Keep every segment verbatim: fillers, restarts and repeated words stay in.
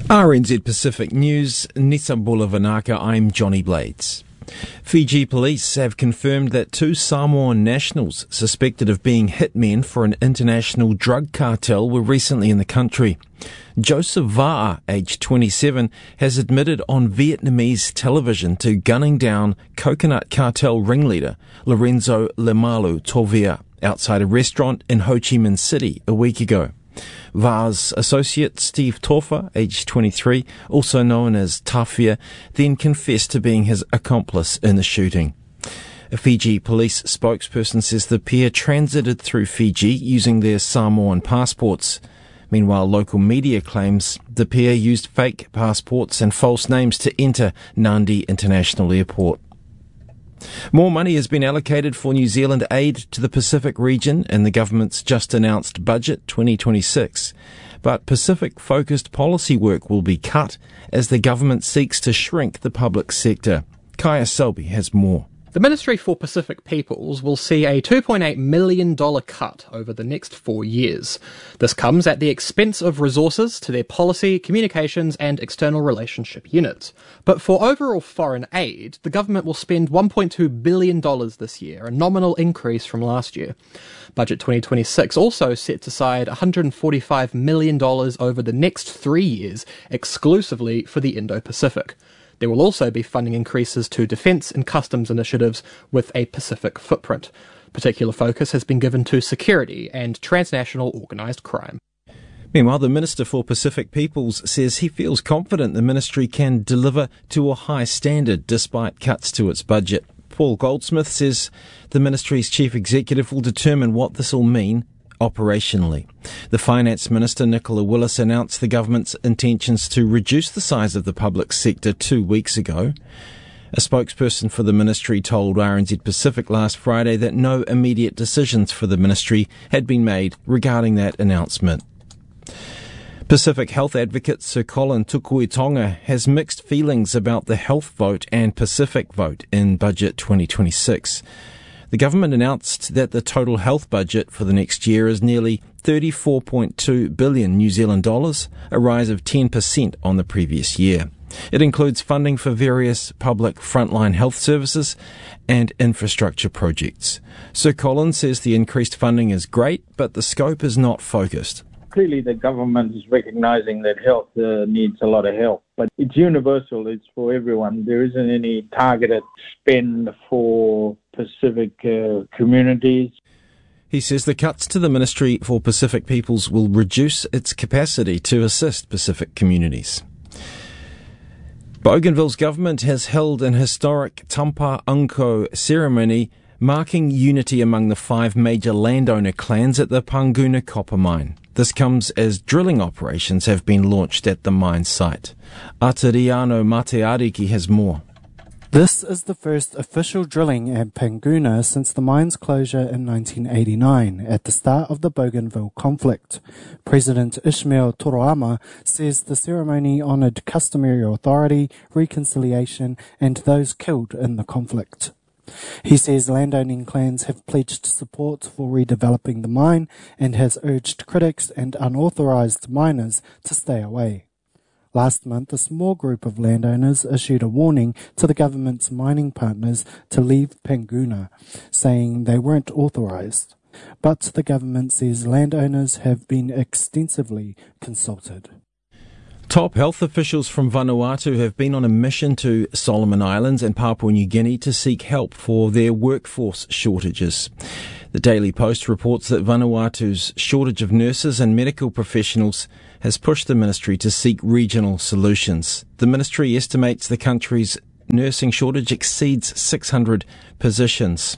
R N Z Pacific News, Nisa Bulavanaka, I'm Johnny Blades. Fiji police have confirmed that two Samoan nationals suspected of being hitmen for an international drug cartel were recently in the country. Joseph Va'a, aged twenty-seven, has admitted on Vietnamese television to gunning down coconut cartel ringleader Lorenzo Lemalu Tovia outside a restaurant in Ho Chi Minh City a week ago. Va'a's associate, Steve Tofa, aged twenty-three, also known as Tafia, then confessed to being his accomplice in the shooting. A Fiji police spokesperson says the pair transited through Fiji using their Samoan passports. Meanwhile, local media claims the pair used fake passports and false names to enter Nadi International Airport. More money has been allocated for New Zealand aid to the Pacific region in the government's just announced budget twenty twenty-six. But Pacific-focused policy work will be cut as the government seeks to shrink the public sector. Kaya Selby has more. The Ministry for Pacific Peoples will see a two point eight million dollars cut over the next four years. This comes at the expense of resources to their policy, communications and external relationship units. But for overall foreign aid, the government will spend one point two billion dollars this year, a nominal increase from last year. Budget twenty twenty-six also sets aside one hundred forty-five million dollars over the next three years exclusively for the Indo-Pacific. There will also be funding increases to defence and customs initiatives with a Pacific footprint. Particular focus has been given to security and transnational organised crime. Meanwhile, the Minister for Pacific Peoples says he feels confident the ministry can deliver to a high standard despite cuts to its budget. Paul Goldsmith says the ministry's chief executive will determine what this will mean operationally. The Finance Minister, Nicola Willis, announced the government's intentions to reduce the size of the public sector two weeks ago. A spokesperson for the ministry told R N Z Pacific last Friday that no immediate decisions for the ministry had been made regarding that announcement. Pacific health advocate Sir Colin Tukuitonga has mixed feelings about the health vote and Pacific vote in Budget twenty twenty-six. The government announced that the total health budget for the next year is nearly thirty-four point two billion New Zealand dollars, a rise of ten percent on the previous year. It includes funding for various public frontline health services and infrastructure projects. Sir Colin says the increased funding is great, but the scope is not focused. Clearly the government is recognising that health uh, needs a lot of help, but it's universal, it's for everyone. There isn't any targeted spend for Pacific uh, communities. He says the cuts to the Ministry for Pacific Peoples will reduce its capacity to assist Pacific communities. Bougainville's government has held an historic Tampa Unko ceremony marking unity among the five major landowner clans at the Panguna copper mine. This comes as drilling operations have been launched at the mine site. Atiriano Mateariki has more. This is the first official drilling at Panguna since the mine's closure in nineteen eighty-nine, at the start of the Bougainville conflict. President Ismail Toroama says the ceremony honoured customary authority, reconciliation and those killed in the conflict. He says landowning clans have pledged support for redeveloping the mine and has urged critics and unauthorised miners to stay away. Last month, a small group of landowners issued a warning to the government's mining partners to leave Panguna, saying they weren't authorised. But the government says landowners have been extensively consulted. Top health officials from Vanuatu have been on a mission to Solomon Islands and Papua New Guinea to seek help for their workforce shortages. The Daily Post reports that Vanuatu's shortage of nurses and medical professionals has pushed the ministry to seek regional solutions. The ministry estimates the country's nursing shortage exceeds six hundred positions.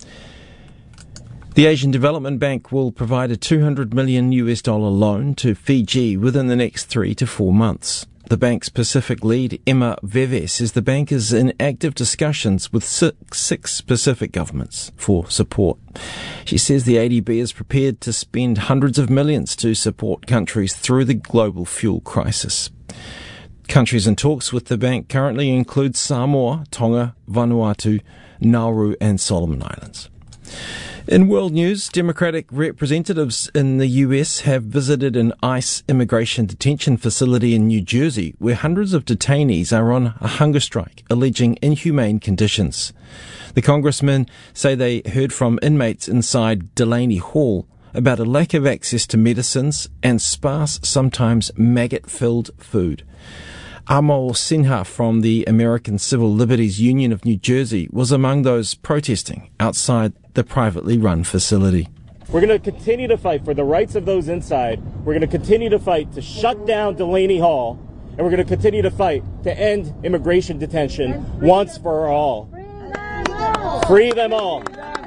The Asian Development Bank will provide a two hundred million U S dollar loan to Fiji within the next three to four months. The bank's Pacific lead, Emma Veve, says the bank is in active discussions with six, six Pacific governments for support. She says the A D B is prepared to spend hundreds of millions to support countries through the global fuel crisis. Countries in talks with the bank currently include Samoa, Tonga, Vanuatu, Nauru and Solomon Islands. In world news, Democratic representatives in the U S have visited an ICE immigration detention facility in New Jersey where hundreds of detainees are on a hunger strike, alleging inhumane conditions. The congressmen say they heard from inmates inside Delaney Hall about a lack of access to medicines and sparse, sometimes maggot-filled food. Amol Sinha from the American Civil Liberties Union of New Jersey was among those protesting outside the privately run facility. We're going to continue to fight for the rights of those inside. We're going to continue to fight to shut down Delaney Hall. And we're going to continue to fight to end immigration detention once for all. Free them all.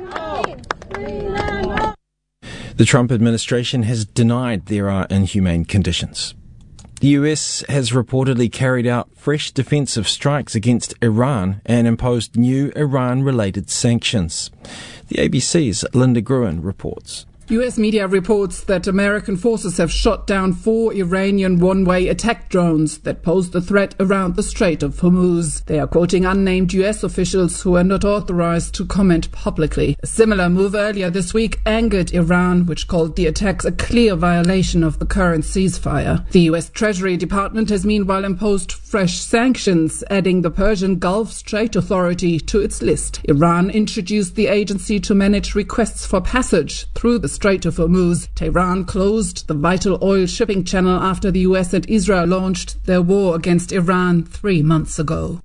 The Trump administration has denied there are inhumane conditions. The U S has reportedly carried out fresh defensive strikes against Iran and imposed new Iran-related sanctions. The A B C's Linda Gruen reports. U S media reports that American forces have shot down four Iranian one-way attack drones that posed a threat around the Strait of Hormuz. They are quoting unnamed U S officials who are not authorized to comment publicly. A similar move earlier this week angered Iran, which called the attacks a clear violation of the current ceasefire. The U S Treasury Department has meanwhile imposed fresh sanctions, adding the Persian Gulf Strait Authority to its list. Iran introduced the agency to manage requests for passage through the Strait of Hormuz. Tehran closed the vital oil shipping channel after the U S and Israel launched their war against Iran three months ago.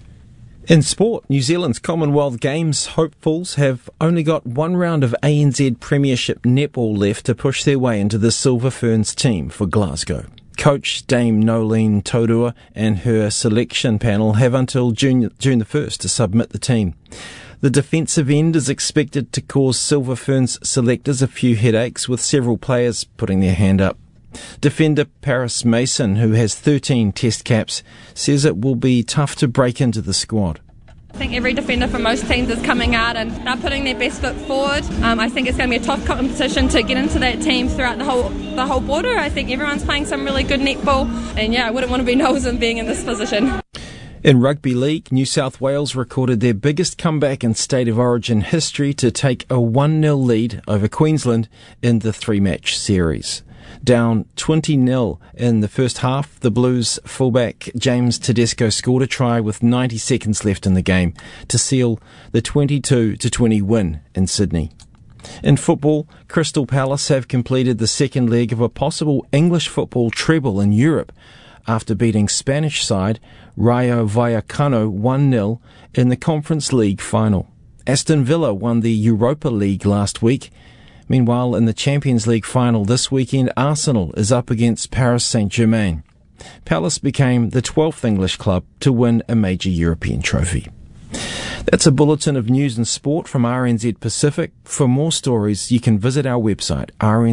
In sport, New Zealand's Commonwealth Games hopefuls have only got one round of A N Z Premiership netball left to push their way into the Silver Ferns team for Glasgow. Coach Dame Nolene Taurua and her selection panel have until June, June the first to submit the team. The defensive end is expected to cause Silver Ferns selectors a few headaches, with several players putting their hand up. Defender Paris Mason, who has thirteen test caps, says it will be tough to break into the squad. I think every defender for most teams is coming out and they're putting their best foot forward. Um, I think it's going to be a tough competition to get into that team throughout the whole the whole border. I think everyone's playing some really good netball, and yeah, I wouldn't want to be nosing being in this position. In Rugby League, New South Wales recorded their biggest comeback in State of Origin history to take a one nil lead over Queensland in the three-match series. Down twenty nil in the first half, the Blues fullback James Tedesco scored a try with ninety seconds left in the game to seal the twenty-two to twenty win in Sydney. In football, Crystal Palace have completed the second leg of a possible English football treble in Europe after beating Spanish side Rayo Vallecano one nil in the Conference League final. Aston Villa won the Europa League last week. Meanwhile, in the Champions League final this weekend, Arsenal is up against Paris Saint-Germain. Palace became the twelfth English club to win a major European trophy. That's a bulletin of news and sport from R N Z Pacific. For more stories, you can visit our website,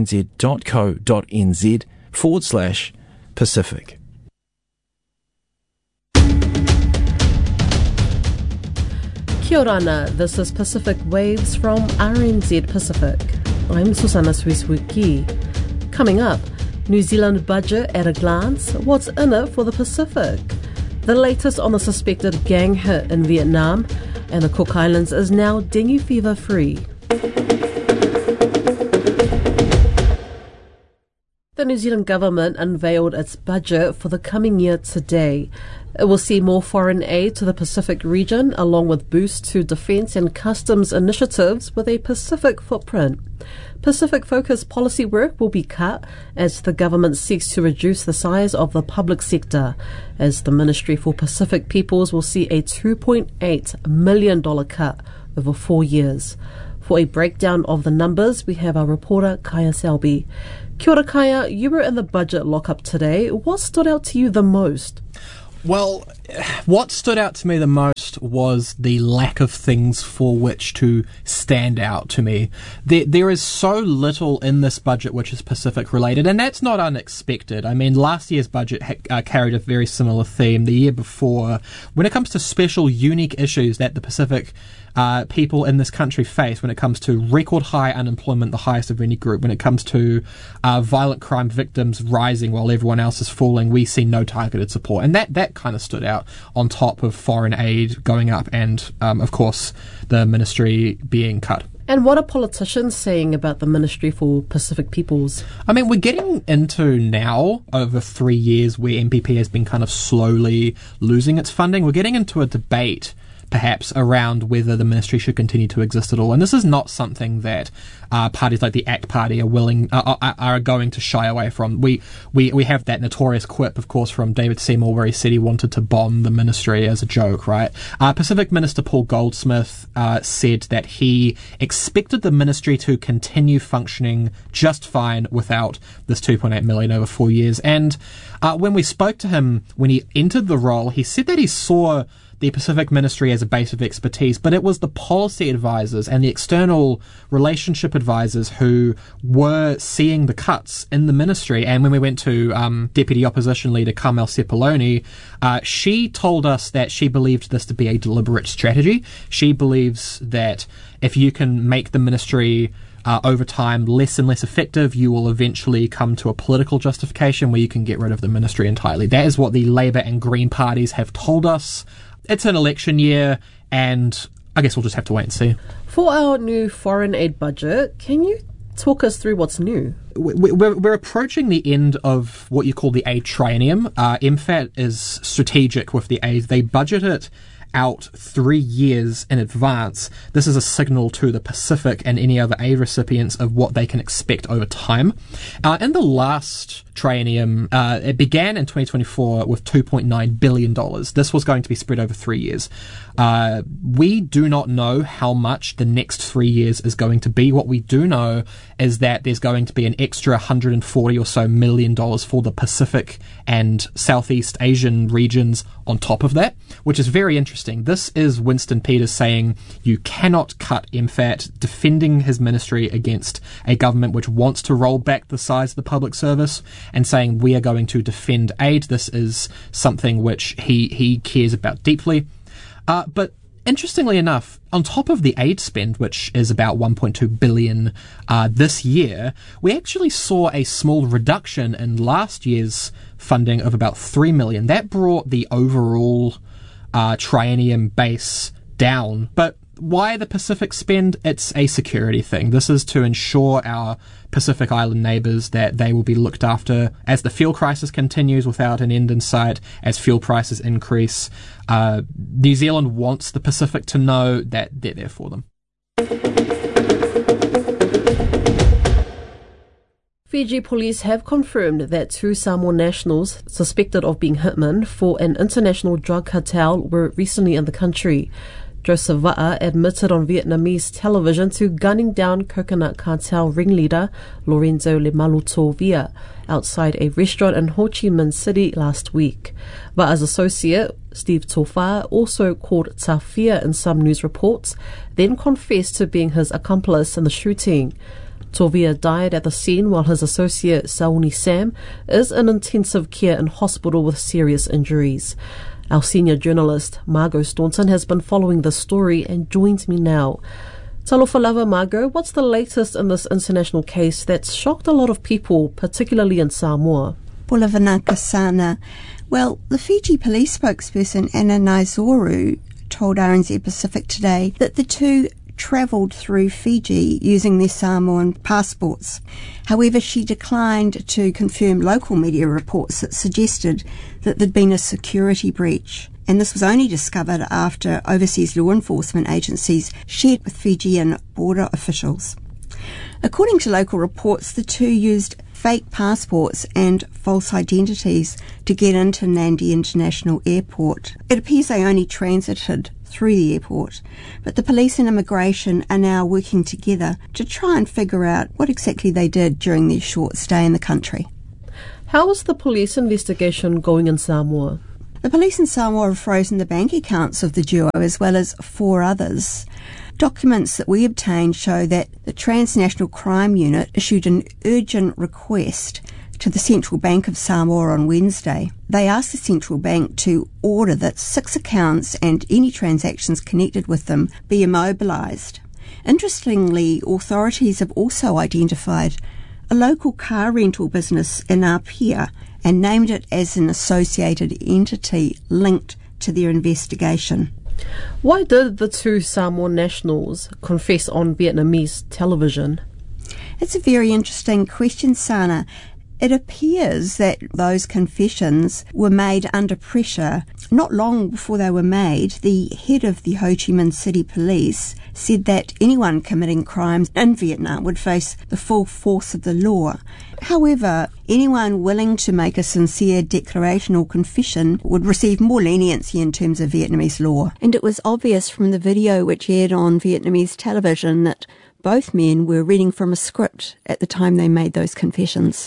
rnz.co.nz forward slash Pacific. Kia ora, this is Pacific Waves from R N Z Pacific. I'm Susanna Suisuki. Coming up, New Zealand budget at a glance, what's in it for the Pacific? The latest on the suspected gang hit in Vietnam, and the Cook Islands is now dengue fever free. The New Zealand government unveiled its budget for the coming year today. It will see more foreign aid to the Pacific region, along with boosts to defence and customs initiatives with a Pacific footprint. Pacific-focused policy work will be cut as the government seeks to reduce the size of the public sector, as the Ministry for Pacific Peoples will see a two point eight million dollars cut over four years. For a breakdown of the numbers, we have our reporter Kaya Selby. Kia ora, Kaya, you were in the budget lockup today. What stood out to you the most? Well, what stood out to me the most was the lack of things for which to stand out to me. There, there is so little in this budget which is Pacific related, and that's not unexpected. I mean, last year's budget ha- uh, carried a very similar theme. The year before, when it comes to special, unique issues that the Pacific Uh, people in this country face when it comes to record high unemployment, the highest of any group, when it comes to uh, violent crime victims rising while everyone else is falling, we see no targeted support. And that, that kind of stood out on top of foreign aid going up and, um, of course, the ministry being cut. And what are politicians saying about the Ministry for Pacific Peoples? I mean, we're getting into now, over three years where M P P has been kind of slowly losing its funding, we're getting into a debate perhaps around whether the ministry should continue to exist at all. And this is not something that uh, parties like the ACT Party are willing uh, are, are going to shy away from. We, we we have that notorious quip, of course, from David Seymour where he said he wanted to bomb the ministry as a joke, right? Uh, Pacific Minister Paul Goldsmith uh, said that he expected the ministry to continue functioning just fine without this two point eight million over four years. And uh, when we spoke to him when he entered the role, he said that he saw the Pacific Ministry as a base of expertise, but it was the policy advisors and the external relationship advisors who were seeing the cuts in the ministry. And when we went to um, Deputy Opposition Leader Carmel Sepuloni, uh, she told us that she believed this to be a deliberate strategy. She believes that if you can make the ministry Uh, over time less and less effective, you will eventually come to a political justification where you can get rid of the ministry entirely. That is what the Labour and Green parties have told us. It's an election year, and I guess we'll just have to wait and see. For our new foreign aid budget, can you talk us through what's new? We're, we're approaching the end of what you call the aid triennium. Uh, M FAT is strategic with the aid. They budget it out three years in advance. This is a signal to the Pacific and any other aid recipients of what they can expect over time. Uh, in the last triennium, uh, it began in twenty twenty-four with two point nine billion dollars. This was going to be spread over three years. Uh, we do not know how much the next three years is going to be. What we do know is that there's going to be an extra one hundred forty or so million dollars for the Pacific and Southeast Asian regions on top of that, which is very interesting. This is Winston Peters saying you cannot cut M FAT, defending his ministry against a government which wants to roll back the size of the public service, and saying we are going to defend aid. This is something which he, he cares about deeply. Uh, but interestingly enough, on top of the aid spend, which is about one point two billion dollars uh, this year, we actually saw a small reduction in last year's funding of about three million dollars. That brought the overall uh, triennium base down. But why the Pacific spend? It's a security thing. This is to ensure our Pacific Island neighbours that they will be looked after as the fuel crisis continues without an end in sight, as fuel prices increase. Uh, New Zealand wants the Pacific to know that they're there for them. Fiji police have confirmed that two Samoan nationals suspected of being hitmen for an international drug cartel were recently in the country. Joseph Va'a admitted on Vietnamese television to gunning down coconut cartel ringleader Lorenzo Lemalutovia outside a restaurant in Ho Chi Minh City last week. Va'a's associate, Steve Tofa, also called Tafia in some news reports, then confessed to being his accomplice in the shooting. Tovia died at the scene while his associate, Sauni Sam, is in intensive care in hospital with serious injuries. Our senior journalist, Margot Staunton, has been following the story and joins me now. Talofa lava, Margot, what's the latest in this international case that's shocked a lot of people, particularly in Samoa? Pula vanaka sana. Well, the Fiji police spokesperson, Anna Naizoru, told R N Z Pacific today that the two travelled through Fiji using their Samoan passports. However, she declined to confirm local media reports that suggested that there'd been a security breach. And this was only discovered after overseas law enforcement agencies shared with Fijian border officials. According to local reports, the two used fake passports and false identities to get into Nadi International Airport. It appears they only transited through the airport, but the police and immigration are now working together to try and figure out what exactly they did during their short stay in the country. How is the police investigation going in Samoa? The police in Samoa have frozen the bank accounts of the duo as well as four others. Documents that we obtained show that the Transnational Crime Unit issued an urgent request to the Central Bank of Samoa on Wednesday. They asked the Central Bank to order that six accounts and any transactions connected with them be immobilised. Interestingly, authorities have also identified a local car rental business in Apia and named it as an associated entity linked to their investigation. Why did the two Samoan nationals confess on Vietnamese television? It's a very interesting question, Sana. It appears that those confessions were made under pressure. Not long before they were made, the head of the Ho Chi Minh City Police said that anyone committing crimes in Vietnam would face the full force of the law. However, anyone willing to make a sincere declaration or confession would receive more leniency in terms of Vietnamese law. And it was obvious from the video which aired on Vietnamese television that both men were reading from a script at the time they made those confessions.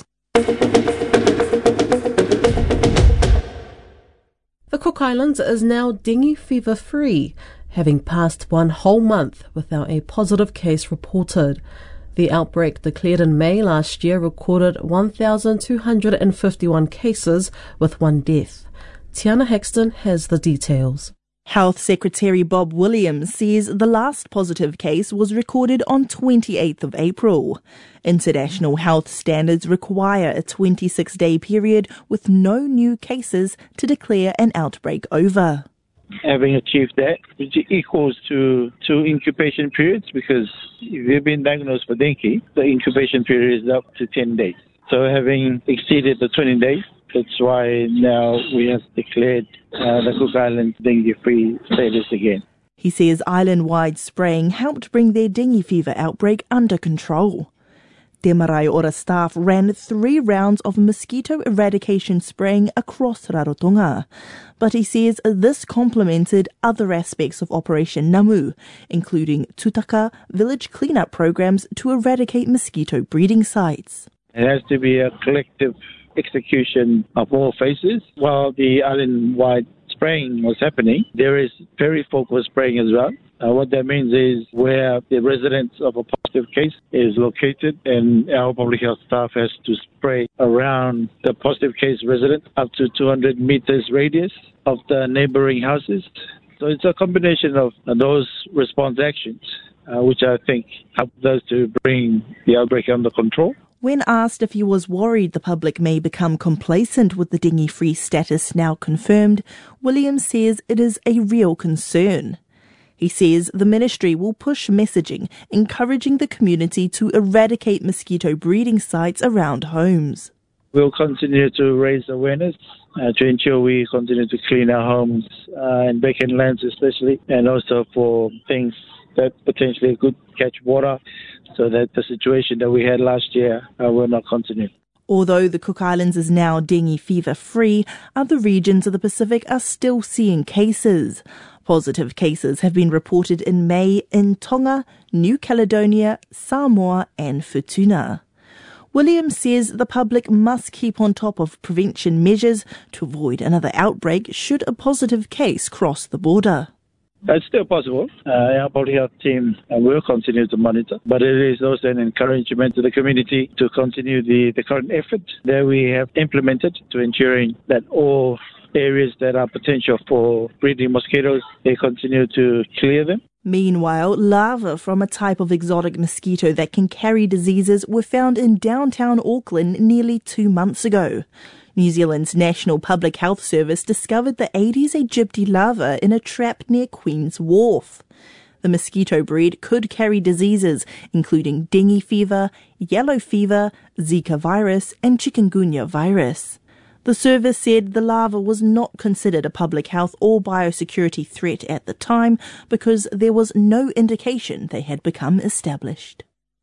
The Cook Islands is now dengue fever free, having passed one whole month without a positive case reported. The outbreak declared in May last year recorded one thousand two hundred fifty-one cases with one death. Tiana Hexton has the details. Health Secretary Bob Williams says the last positive case was recorded on twenty-eighth of April. International health standards require a twenty-six day period with no new cases to declare an outbreak over. Having achieved that, which equals to two incubation periods, because if you've been diagnosed for dengue, the incubation period is up to ten days. So having exceeded the twenty days, that's why now we have declared uh, the Cook Islands dengue-free status again. He says island-wide spraying helped bring their dengue fever outbreak under control. Te Marae Ora staff ran three rounds of mosquito eradication spraying across Rarotonga. But he says this complemented other aspects of Operation Namu, including Tutaka village cleanup programs to eradicate mosquito breeding sites. It has to be a collective execution of all phases. While the island-wide spraying was happening, there is very focused spraying as well. Uh, what that means is where the residence of a positive case is located, and our public health staff has to spray around the positive case resident up to two hundred meters radius of the neighboring houses. So it's a combination of uh, those response actions, uh, which I think helped us to bring the outbreak under control. When asked if he was worried the public may become complacent with the dengue-free status now confirmed, Williams says it is a real concern. He says the ministry will push messaging encouraging the community to eradicate mosquito breeding sites around homes. We'll continue to raise awareness uh, to ensure we continue to clean our homes uh, and vacant lands especially, and also for things that potentially could catch water, so that the situation that we had last year uh, will not continue. Although the Cook Islands is now dengue fever free, other regions of the Pacific are still seeing cases. Positive cases have been reported in May in Tonga, New Caledonia, Samoa and Futuna. Williams says the public must keep on top of prevention measures to avoid another outbreak should a positive case cross the border. It's still possible. Uh, our public health team uh, will continue to monitor, but it is also an encouragement to the community to continue the, the current effort that we have implemented to ensuring that all areas that are potential for breeding mosquitoes, they continue to clear them. Meanwhile, larvae from a type of exotic mosquito that can carry diseases were found in downtown Auckland nearly two months ago. New Zealand's National Public Health Service discovered the Aedes aegypti larva in a trap near Queen's Wharf. The mosquito breed could carry diseases including dengue fever, yellow fever, Zika virus and chikungunya virus. The service said the larva was not considered a public health or biosecurity threat at the time because there was no indication they had become established.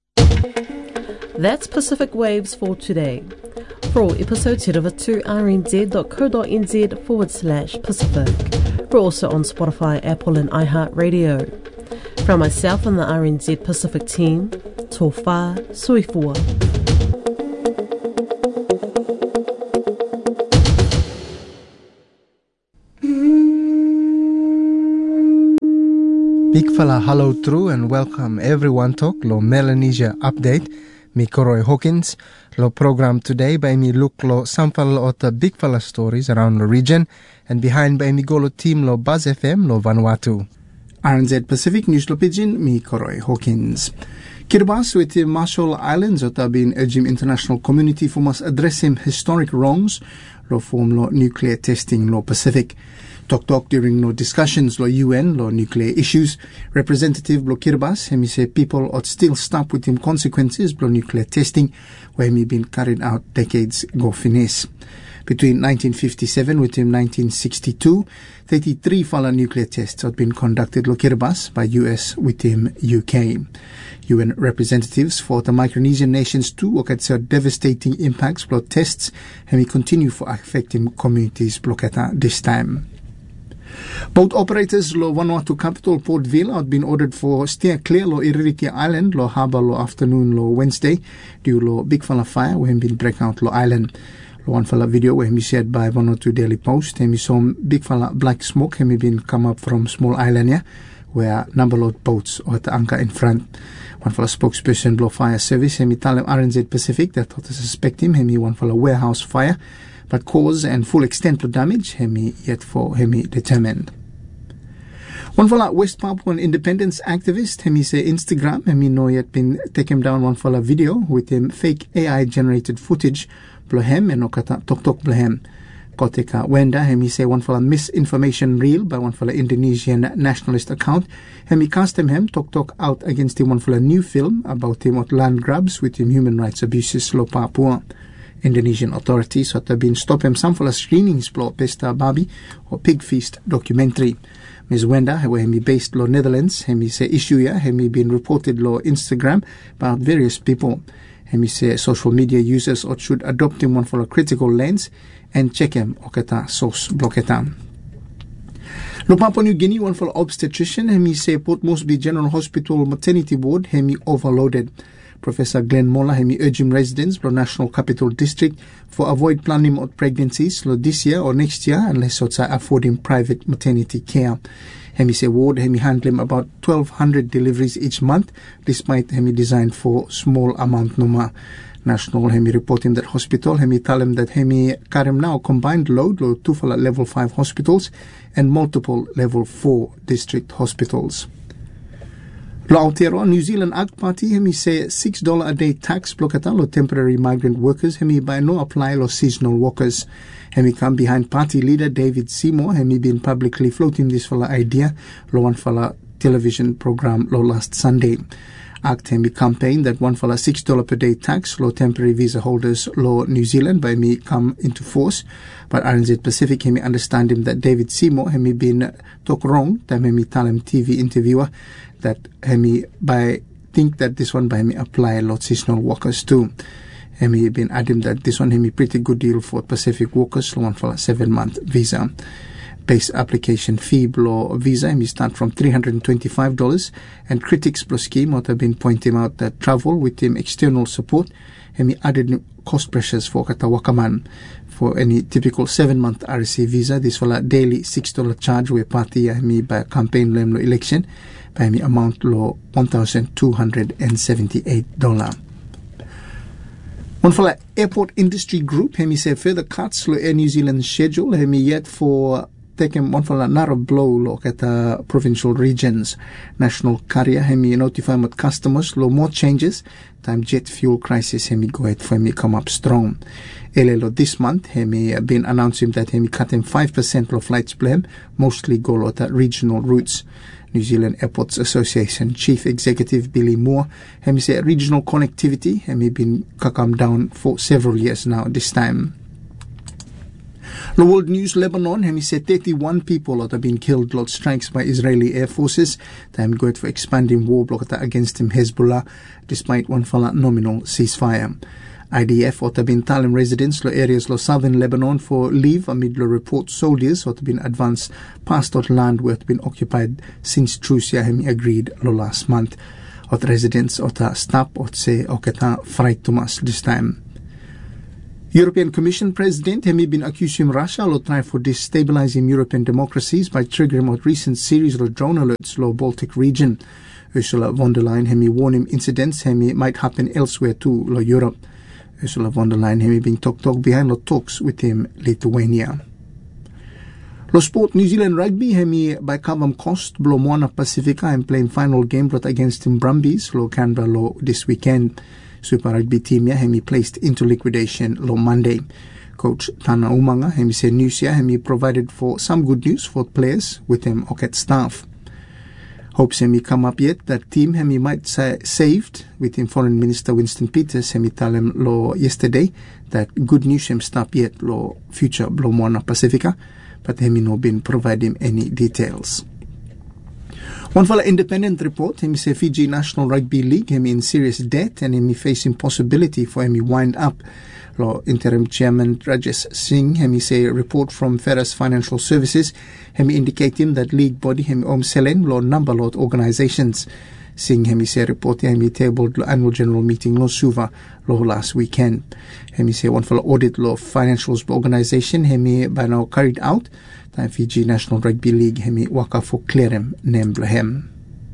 That's Pacific Waves for today. For all episodes, head over to rnz.co.nz forward slash Pacific. We're also on Spotify, Apple and iHeartRadio. From myself and the R N Z Pacific team, tō whā soifua. Big fella, hello true and welcome everyone to lo Melanesia update. Mi Koroi Hawkins. Lo program today by me look lo sample o the big fella stories around the region, and behind by me go lo team lo Buzz F M lo Vanuatu. R N Z Pacific News lo Pigeon, mi Koroi Hawkins. Kiribati with the Marshall Islands o ta bin urging international community for must address him historic wrongs lo form lo nuclear testing lo Pacific. Tok Tok during no discussions lo U N lo nuclear issues. Representative lo Kiribati hemi say people ought still stop with him consequences lo nuclear testing where hemi been carried out decades go finesse. Between nineteen fifty-seven with him nineteen sixty-two, thirty-three fala nuclear tests had been conducted lo Kiribati by U S with him U K. U N representatives for the Micronesian nations too look at their devastating impacts blood tests and we continue for affecting communities block at this time. Boat operators lo Vanuatu capital Port Vila had been ordered for steer clear lo Iririki Island lo harbour lo afternoon lo Wednesday due lo big fala fire where been break out lo island. Lo one fala video where he said by Vanuatu Daily Post he saw big fala black smoke he been come up from small island here where number load boats or at the anchor in front. One fella spokesperson blow fire service hemi tell him R N Z Pacific that thought to suspect him hemi one fella warehouse fire but cause and full extent of damage hemi yet for hemi determined. One fella West Papuan independence activist hemi say Instagram hemi no yet been taken down one fella video with him fake A I generated footage blow him and okata tok tok blow him. Koteka Wenda hemi say one fella misinformation reel by one fella Indonesian nationalist account hemi cast him him tok tok out against him one fella new film about him at land grabs with him human rights abuses lo Papua. Indonesian authorities had been stop him some fella screenings blow Pesta Babi or Pig Feast documentary. Miz Wenda where hemi based lo Netherlands hemi say issue ya hemi been reported lo Instagram about various people. Hemi say social media users or should adopt him one for a critical lens and check him okata source blocketa. Lo Papua New Guinea one for obstetrician hemi say Port Moresby General Hospital maternity ward hemi overloaded. Professor Glenn Mola hemi urge him residents lo National Capital District for avoid planning of pregnancies lo this year or next year unless it's affording private maternity care. Hemi say ward hemi handle him about twelve hundred deliveries each month despite hemi designed for small amount number. National hemi reporting that hospital hemi tell him that hemi carry now combined load lo two for level five hospitals and multiple level four district hospitals. Lo Aotearoa New Zealand Ag Party hemi say six dollars a day tax blokata lo temporary migrant workers hemi by no apply lo seasonal workers. Hemi come behind party leader David Seymour hemi been publicly floating this fella idea lo one fella television program lo last Sunday. Act hemi campaign that one fella six dollars per day tax lo temporary visa holders lo New Zealand by me come into force. But R N Z Pacific hemi understand him that David Seymour hemi been talk wrong time hemi tell him T V interviewer that hemi by think that this one by me apply a lot seasonal workers too. Hemi been adding that this one hemi pretty good deal for Pacific workers one for a seven month visa. Base application fee below visa hemi start from three hundred twenty-five dollars and critics plus scheme what have been pointing out that travel with him external support hemi added cost pressures for Katawakaman. For any typical seven month R C visa this for a daily six dollars charge where party hemi by campaign lemlo election by me amount lo one thousand two hundred seventy-eight dollars. One for the airport industry group, hemi say further cuts lo Air New Zealand schedule, hemi yet for taking one for another blow look at the provincial regions. National carrier hemi notify what customers lo more changes, time jet fuel crisis hemi go ahead for hemi come up strong. Elelo this month hemi been announcing that hemi cutting five percent of flights blame, mostly go lo at regional routes. New Zealand Airports Association Chief Executive Billy Moore hemi say regional connectivity hemi been come down for several years now this time. The World News Lebanon hemi say thirty-one people that have been killed lot strikes by Israeli air forces. Time going for expanding war block against him Hezbollah despite one fala nominal ceasefire. I D F what have been telling residents lo areas lo southern Lebanon for leave amid lo report soldiers what have been advanced past what land where have been occupied since truce hemi agreed lo last month. What residents what stop what say oketa fright to us this time. European Commission President hemi been accusing Russia lo try for destabilizing European democracies by triggering what recent series of drone alerts lo Baltic region. Ursula von der Leyen hemi warn him incidents hemi might happen elsewhere too lo Europe. Ursula von der Leyen hemi being talk talk behind the talks with him Lithuania. Lo sport New Zealand rugby hemi by Kavam Coast below Moana Pacifica and playing final game brought against him Brumbies lo Canberra lo this weekend. Super Rugby team ya hemi placed into liquidation lo Monday. Coach Tana Umanga, hemi say news here, hemi provided for some good news for players with him Orchid staff. Hopes hemi come up yet that team hemi might say saved with him Foreign Minister Winston Peters hemi tell him lo yesterday that good news him stop yet lo future blo Moana Pacifica, but hemi no been provide him any details. One fella independent report, hemi say Fiji National Rugby League hemi in serious debt and hemi facing possibility for hemi wind up. Lo interim chairman Rajesh Singh hemi say report from Ferris Financial Services hemi indicate him that league body hemi om selen lo number lot organizations. Singh hemi say report hemi tabled lo annual general meeting lo suva lo last weekend. Hemi say one fella audit lo financials organization hemi by now carried out. Time Fiji National Rugby League hemi waka for clearem nemblehem.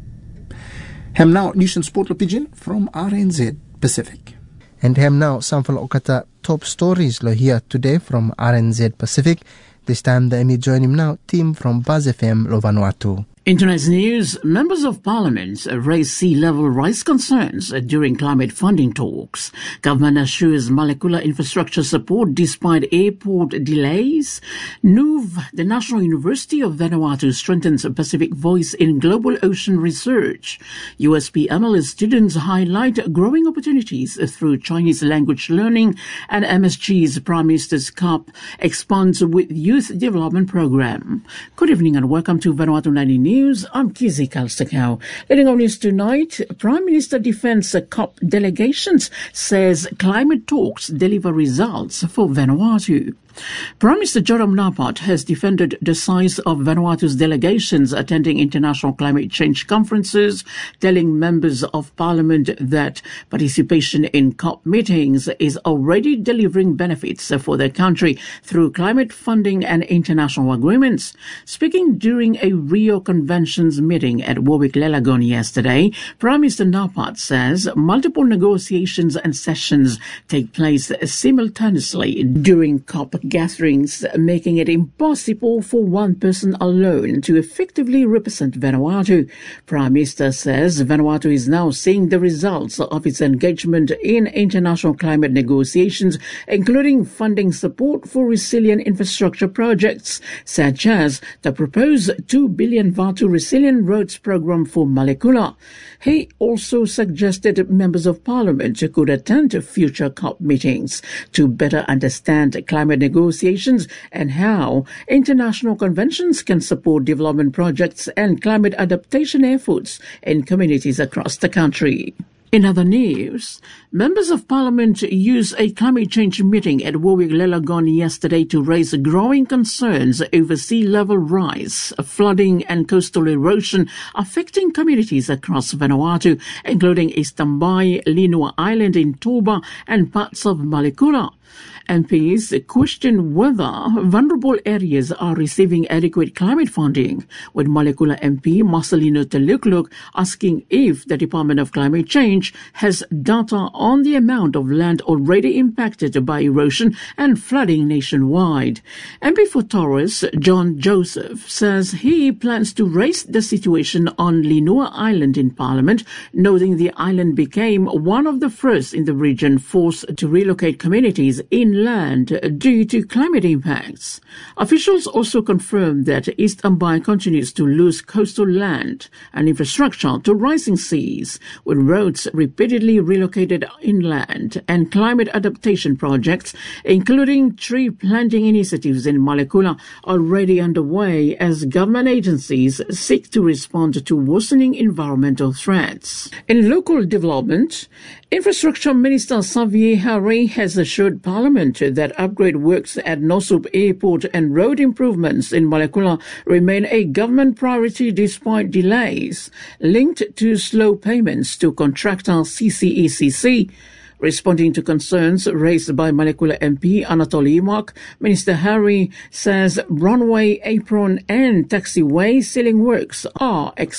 Hem now news and sport lo pigeon from R N Z Pacific. And hem now sample okata top stories lo here today from R N Z Pacific. This time the Emi join him now, team from Buzz F M lo Vanuatu. Internet news, members of parliament raise sea level rise concerns during climate funding talks. Government assures molecular infrastructure support despite airport delays. N U V, the National University of Vanuatu, strengthens Pacific voice in global ocean research. U S P M L S students highlight growing opportunities through Chinese language learning, and M S G's Prime Minister's Cup expands with youth development program. Good evening and welcome to Vanuatu ninety News. I'm Kizzy Kalstakau. Leading on news tonight, Prime Minister defends COP delegations, says climate talks deliver results for Vanuatu. Prime Minister Joram Napat has defended the size of Vanuatu's delegations attending international climate change conferences, telling members of parliament that participation in COP meetings is already delivering benefits for their country through climate funding and international agreements. Speaking during a Rio Conventions meeting at Warwick-Lelagon yesterday, Prime Minister Napat says multiple negotiations and sessions take place simultaneously during COP gatherings, making it impossible for one person alone to effectively represent Vanuatu. Prime Minister says Vanuatu is now seeing the results of its engagement in international climate negotiations, including funding support for resilient infrastructure projects, such as the proposed two billion Vatu Resilient Roads program for Malekula. He also suggested members of parliament could attend future COP meetings to better understand climate negotiations and how international conventions can support development projects and climate adaptation efforts in communities across the country. In other news, members of parliament used a climate change meeting at Warwick-Lelagon yesterday to raise growing concerns over sea level rise, flooding and coastal erosion affecting communities across Vanuatu, including East Tambai, Linua Island in Toba and parts of Malekula. M Ps question whether vulnerable areas are receiving adequate climate funding, with Malekula M P Marcelino Telukluk asking if the Department of Climate Change has data on the amount of land already impacted by erosion and flooding nationwide. M P for Torres, John Joseph, says he plans to raise the situation on Linua Island in Parliament, noting the island became one of the first in the region forced to relocate communities inland due to climate impacts. Officials also confirmed that East Ambai continues to lose coastal land and infrastructure to rising seas, with roads repeatedly relocated inland and climate adaptation projects, including tree planting initiatives in Malekula, already underway as government agencies seek to respond to worsening environmental threats. In local development, Infrastructure Minister Xavier Harry has assured Parliament that upgrade works at Nosub Airport and road improvements in Malekula remain a government priority despite delays linked to slow payments to contractor C C E C C. Responding to concerns raised by Malekula M P Anatoly Imak, Minister Harry says runway, apron and taxiway ceiling works are expected